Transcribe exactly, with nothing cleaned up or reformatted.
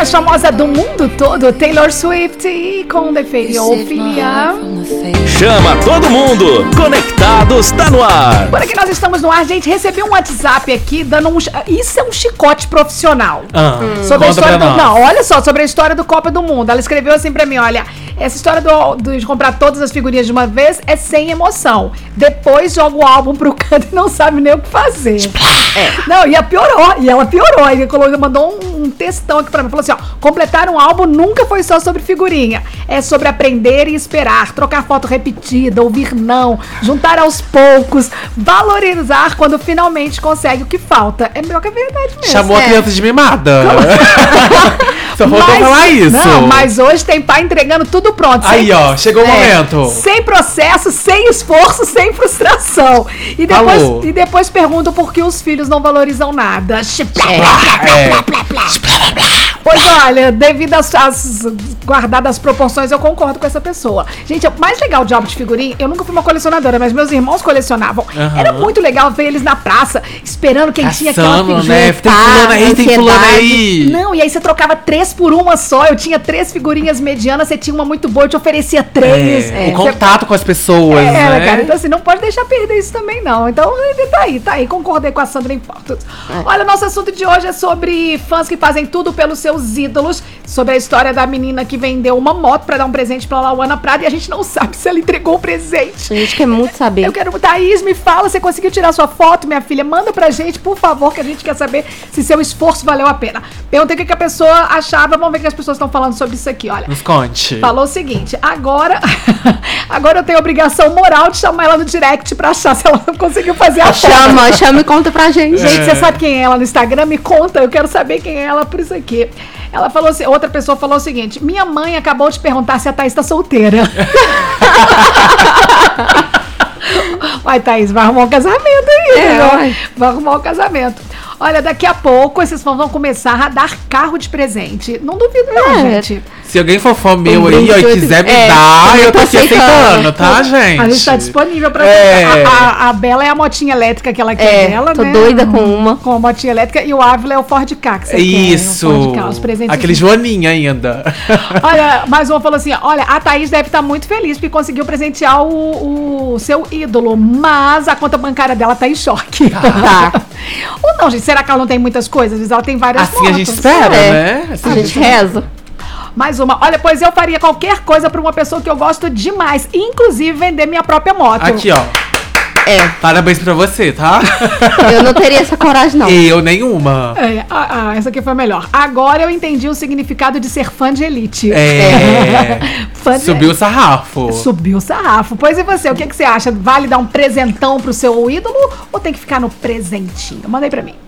mais famosa do mundo todo, Taylor Swift, e com Defeiofilia. Chama todo mundo, Conectados tá no ar. Por aqui nós estamos no ar, gente. Recebi um WhatsApp aqui dando um. Isso é um chicote profissional. Ah, hum. Sobre a história do. Nós. Não, olha só, sobre a história do Copa do Mundo. Ela escreveu assim pra mim: olha, essa história do, do, de comprar todas as figurinhas de uma vez é sem emoção. Depois joga o álbum pro canto e não sabe nem o que fazer. É. Não, e ela piorou, e ela piorou. Aí ele mandou um, um textão aqui pra mim. Falou assim: ó, completar um álbum nunca foi só sobre figurinha. É sobre aprender e esperar, trocar foto repetida, ouvir não, juntar aos poucos, valorizar quando finalmente consegue o que falta. É melhor que a verdade mesmo. Chamou é. a criança de mimada. Só faltou mas, falar isso. Não, mas hoje tem pai entregando tudo pronto. Aí, sem, ó, chegou o é, momento. Sem processo, sem esforço, sem frustração. E depois, e depois perguntam por que os filhos não valorizam nada. É. É. Pois olha, devido às, às guardadas as proporções, eu concordo com essa pessoa. Gente, o mais legal de álbum de figurinha, eu nunca fui uma colecionadora, mas meus irmãos colecionavam. Uhum. Era muito legal ver eles na praça, esperando quem tinha aquela figurinha. Né? Tem fulano aí, tem fulano aí. Não, e aí você trocava três por uma só. Eu tinha três figurinhas medianas, você tinha uma muito boa, eu te oferecia três. É, é, o contato você... com as pessoas, é, né? Cara, então assim, não pode deixar perder isso também, não. Então, tá aí, tá aí. Concordei com a Sandra em pauta. É. Olha, nosso assunto de hoje é sobre fãs que fazem tudo pelos seus ídolos. Sobre a história da menina que vendeu uma moto pra dar um presente pra Lauana Prada e a gente não sabe se ela entregou o presente. A gente quer muito saber. Eu quero... Thaís, me fala, você conseguiu tirar sua foto, minha filha? Manda pra gente, por favor, que a gente quer saber se seu esforço valeu a pena. Perguntei o que, que a pessoa achava. Vamos ver o que as pessoas estão falando sobre isso aqui, olha. Nos conte. Falou o seguinte: agora agora eu tenho a obrigação moral de chamar ela no direct pra achar se ela não conseguiu fazer a foto. Chama, chama e conta pra gente. Gente, é. Você sabe quem é ela no Instagram? Me conta, eu quero saber quem é ela por isso aqui. Ela falou assim, outra pessoa falou o seguinte: minha mãe acabou de perguntar se a Thaís tá solteira. Vai, Thaís, vai arrumar um casamento aí, é, né? Vai arrumar um casamento. Olha, daqui a pouco esses fãs vão começar a dar carro de presente. Não duvido não, é. gente. Se alguém for fã meu aí, ó, e quiser me é, dar, eu tô aqui aceitando, tá, gente? A gente tá disponível pra é. a, a, a Bela é a motinha elétrica que ela quer é, dela, tô né? Tô doida com uma. Com a motinha elétrica. E o Ávila é o Ford K que você Isso. quer. Isso. Ford K, os presentes. Aquele Joaninha ainda. Olha, mais uma falou assim, olha, a Thaís deve estar muito feliz porque conseguiu presentear o, o seu ídolo, mas a conta bancária dela tá em choque. Tá. Ou não, gente, será que ela não tem muitas coisas? Às vezes ela tem várias assim motos. A gente espera, é. né? Assim a gente reza. Mais uma. Olha, pois eu faria qualquer coisa pra uma pessoa que eu gosto demais, inclusive vender minha própria moto. Aqui, ó. É. Parabéns pra você, tá? Eu não teria essa coragem, não. Eu nenhuma. É, ah, ah, essa aqui foi melhor. Agora eu entendi o significado de ser fã de elite. É. Fã de... Subiu o sarrafo. Subiu o sarrafo. Pois e você, o que, que você acha? Vale dar um presentão pro seu ídolo ou tem que ficar no presentinho? Manda aí pra mim.